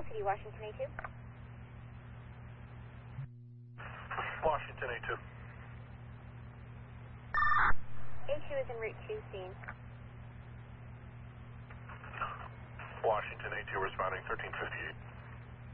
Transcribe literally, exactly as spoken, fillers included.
City, Washington A two. Washington A two. A two is en route to scene. Washington A two responding thirteen fifty-eight.